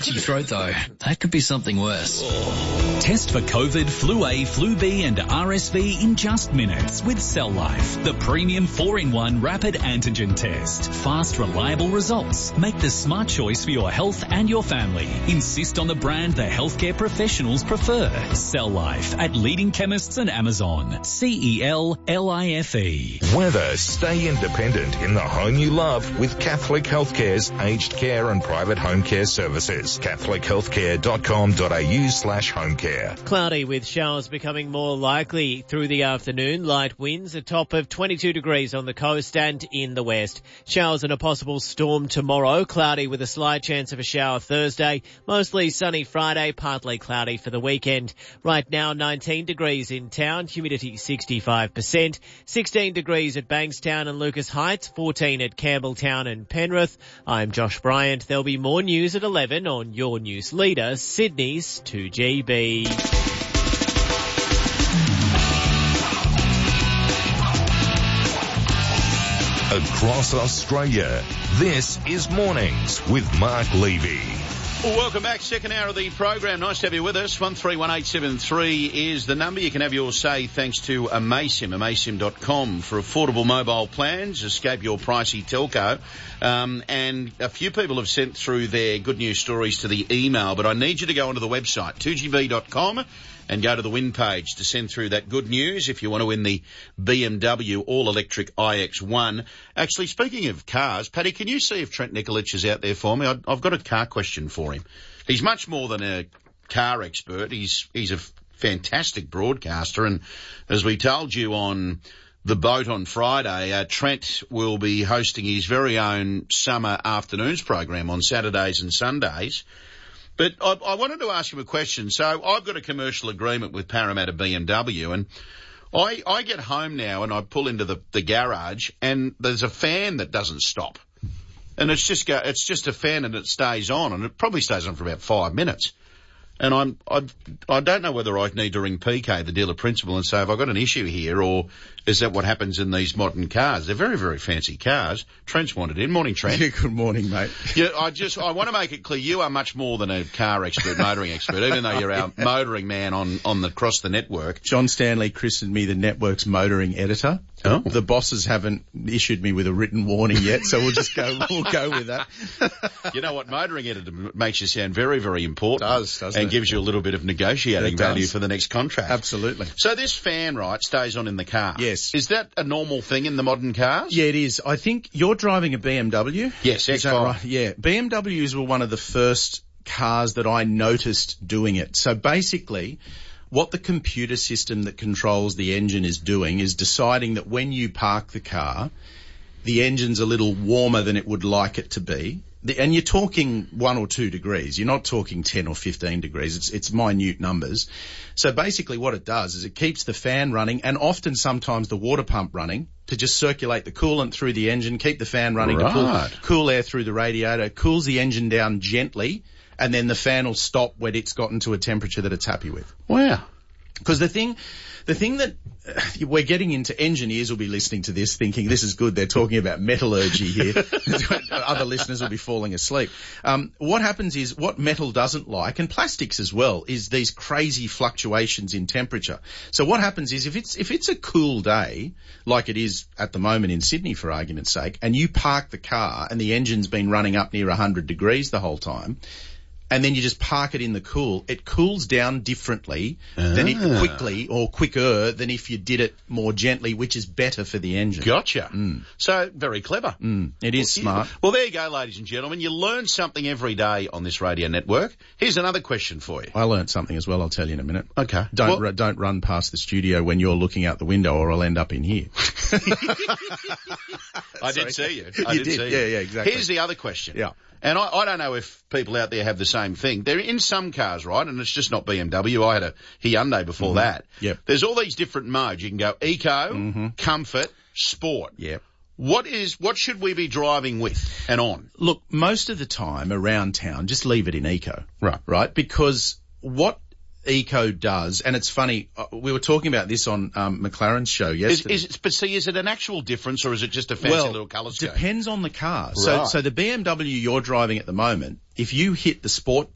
itchy throat though. That could be something worse. Test for COVID, Flu A, Flu B and RSV in just minutes with Cell Life, the premium 4-in-1 rapid antigen test. Fast, reliable results. Make the smart choice for your health and your family. Insist on the brand the healthcare professionals prefer. Cell Life at leading chemists and Amazon. CELLIFE. Weather. Stay independent in the home you love with Catholic Healthcare's aged care and private home care services. catholichealthcare.com.au/home care. Cloudy with showers becoming more likely through the afternoon. Light winds, a top of 22 degrees on the coast and in the west. Showers and a possible storm tomorrow. Cloudy with a slight chance of a shower Thursday. Mostly sunny Friday, partly cloudy for the weekend. Right now, 19 degrees in town, humidity 65%. 16 degrees at Bankstown and Lucas Heights, 14 at Campbelltown and Penrith. I'm Josh Bryant. There'll be more news at 11 on your news leader, Sydney's 2GB. Across Australia, this is Mornings with Mark Levy. Well, welcome back. Second hour of the program. Nice to have you with us. 131873 is the number. You can have your say thanks to Amaysim, amaysim.com for affordable mobile plans. Escape your pricey telco. And a few people have sent through their good news stories to the email, but I need you to go onto the website, 2gb.com, and go to the win page to send through that good news if you want to win the BMW all-electric iX1. Actually, speaking of cars, Paddy, can you see if Trent Nikolic is out there for me? I've got a car question for him. He's much more than a car expert. He's a fantastic broadcaster, and as we told you on The Boat on Friday, Trent will be hosting his very own summer afternoons program on Saturdays and Sundays. But I wanted to ask him a question. So I've got a commercial agreement with Parramatta BMW, and I get home now and I pull into the garage and there's a fan that doesn't stop. And it's just a fan and it stays on, and it probably stays on for about 5 minutes. And I don't know whether I need to ring PK, the dealer principal, and say, have I got an issue here, or is that what happens in these modern cars? They're very, very fancy cars. Trent's wanted in. Morning, Trent. Yeah, good morning, mate. Yeah, I want to make it clear, you are much more than a car expert, motoring expert, even though you're our motoring man across the network. John Stanley christened me the network's motoring editor. Oh. The bosses haven't issued me with a written warning yet, so we'll go with that. You know what? Motoring editor makes you sound very, very important. Doesn't and it? gives you a little bit of negotiating value for the next contract. Absolutely. So this fan, right, stays on in the car. Yes. Is that a normal thing in the modern cars? Yeah, it is. I think you're driving a BMW. Yes, Is that X5. right? Yeah. BMWs were one of the first cars that I noticed doing it. So basically, what the computer system that controls the engine is doing is deciding that when you park the car, the engine's a little warmer than it would like it to be. And you're talking 1 or 2 degrees. You're not talking 10 or 15 degrees. It's minute numbers. So basically what it does is it keeps the fan running and often sometimes the water pump running to just circulate the coolant through the engine, keep the fan running to pull cool air through the radiator, cools the engine down gently, and then the fan will stop when it's gotten to a temperature that it's happy with. Wow. Because the thing that we're getting into, engineers will be listening to this thinking this is good. They're talking about metallurgy here. Other listeners will be falling asleep. What happens is what metal doesn't like, and plastics as well, is these crazy fluctuations in temperature. So what happens is if it's a cool day, like it is at the moment in Sydney for argument's sake, and you park the car and the engine's been running up near 100 degrees the whole time, and then you just park it in the cool, it cools down differently quicker than if you did it more gently, which is better for the engine. Gotcha. So, very clever. It is smart. Well, there you go, ladies and gentlemen. You learn something every day on this radio network. Here's another question for you. I learnt something as well, I'll tell you in a minute. Okay. Don't run past the studio when you're looking out the window or I'll end up in here. I did see you. You did. Yeah, exactly. Here's the other question. Yeah. And I don't know if people out there have the same thing. They're in some cars, right? And it's just not BMW. I had a Hyundai before that. Yep. There's all these different modes. You can go eco, comfort, sport. Yep. What should we be driving with and on? Look, most of the time around town, just leave it in eco. Right. Because what eco does, and it's funny, we were talking about this on McLaren's show yesterday. Is it an actual difference or is it just a fancy little colour scheme? Depends on the car. Right. So the BMW you're driving at the moment, if you hit the sport